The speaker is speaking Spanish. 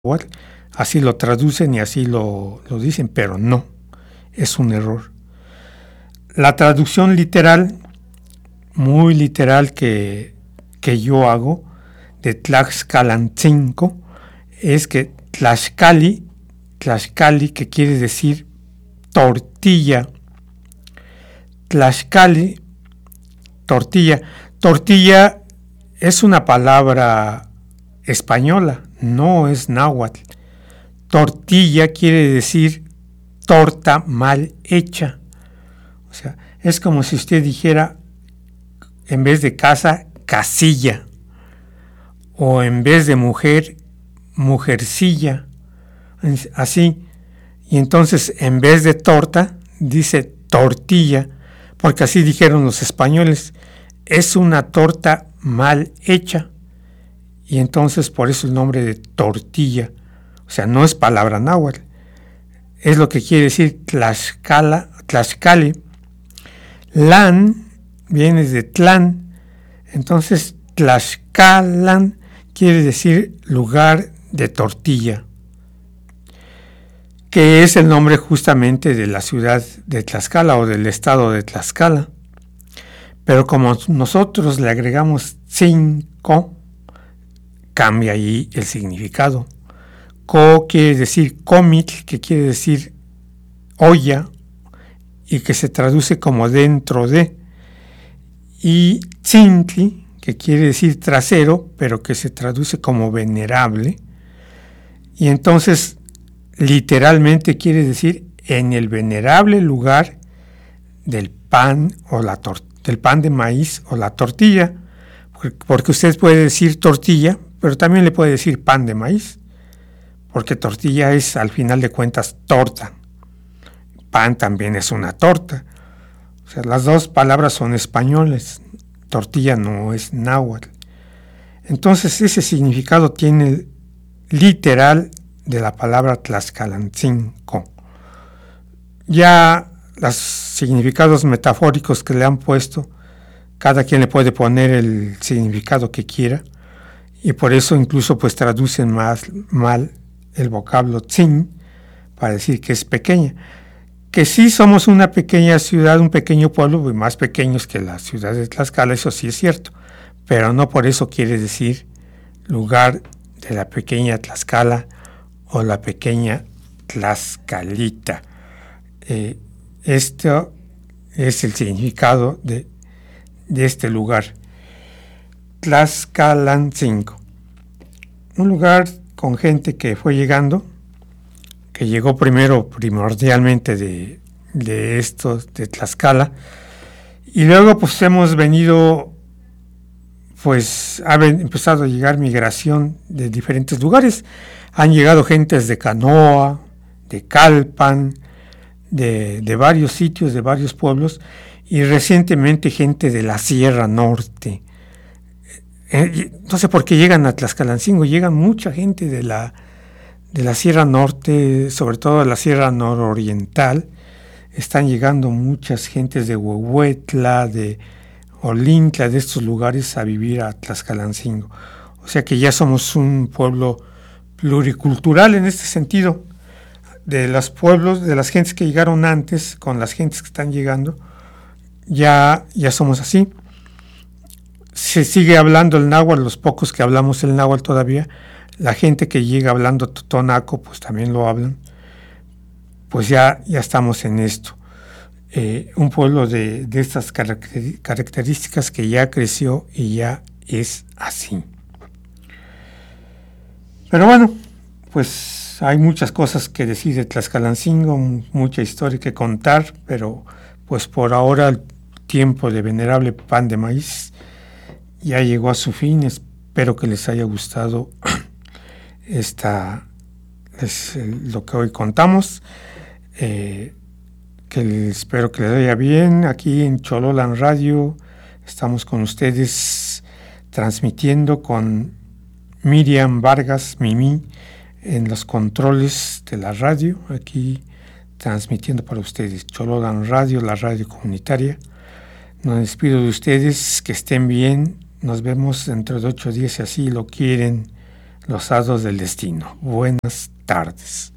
así lo traducen y así lo dicen, pero no, es un error. La traducción literal, muy literal que yo hago, de Tlaxcalancingo, es que Tlaxcali, que quiere decir tortilla. Tlaxcali, tortilla. Tortilla es una palabra española, no es náhuatl. Tortilla quiere decir torta mal hecha. O sea, es como si usted dijera, en vez de casa, casilla. O en vez de mujer, mujercilla. Así. Y entonces, en vez de torta, dice tortilla, porque así dijeron los españoles. Es una torta mal hecha. Y entonces, por eso el nombre de tortilla. O sea, no es palabra náhuatl. Es lo que quiere decir Tlaxcali. Lan viene de Tlán. Entonces, Tlaxcalan quiere decir lugar de tortilla, que es el nombre justamente de la ciudad de Tlaxcala o del estado de Tlaxcala. Pero como nosotros le agregamos 5, cambia ahí el significado. Co quiere decir comitl, que quiere decir olla, y que se traduce como dentro de. Y tzintli, que quiere decir trasero, pero que se traduce como venerable. Y entonces, literalmente quiere decir en el venerable lugar del pan o del pan de maíz o la tortilla, porque usted puede decir tortilla, pero también le puede decir pan de maíz, porque tortilla es, al final de cuentas, torta. Pan también es una torta. O sea, las dos palabras son españoles. Tortilla no es náhuatl. Entonces, ese significado tiene literal de la palabra Tlaxcalancingo. Ya los significados metafóricos que le han puesto, cada quien le puede poner el significado que quiera, y por eso incluso pues traducen más mal el vocablo tzin para decir que es pequeña. Que sí somos una pequeña ciudad, un pequeño pueblo, más pequeños que la ciudad de Tlaxcala, eso sí es cierto, pero no por eso quiere decir lugar de la pequeña Tlaxcala o la pequeña Tlaxcalita. Esto es el significado de este lugar. Tlaxcalancingo. Un lugar con gente que fue llegando, que llegó primordialmente de Tlaxcala, y luego pues hemos venido, pues ha empezado a llegar migración de diferentes lugares. Han llegado gentes de Canoa, de Calpan, de varios sitios, de varios pueblos, y recientemente gente de la Sierra Norte. No sé por qué llegan a Tlaxcalancingo, llegan mucha gente de la Sierra Norte, sobre todo de la Sierra Nororiental. Están llegando muchas gentes de Huehuetla, de Olintla, de estos lugares a vivir a Tlaxcalancingo. O sea que ya somos un pueblo pluricultural en este sentido. De los pueblos, de las gentes que llegaron antes, con las gentes que están llegando, ya somos así. Se sigue hablando el náhuatl, los pocos que hablamos el náhuatl todavía. La gente que llega hablando totonaco, pues también lo hablan. Pues ya estamos en esto. Un pueblo de estas características que ya creció y ya es así. Pero bueno, pues hay muchas cosas que decir de Tlaxcalancingo, mucha historia que contar, pero pues por ahora el tiempo de venerable pan de maíz ya llegó a su fin. Espero que les haya gustado lo que hoy contamos, espero que les vaya bien. Aquí en Chololan Radio estamos con ustedes transmitiendo con Miriam Vargas, Mimi, en los controles de la radio, aquí transmitiendo para ustedes Chololan Radio, la radio comunitaria. Nos despido de ustedes, que estén bien, nos vemos dentro de 8 días si así lo quieren. los hados del destino. Buenas tardes.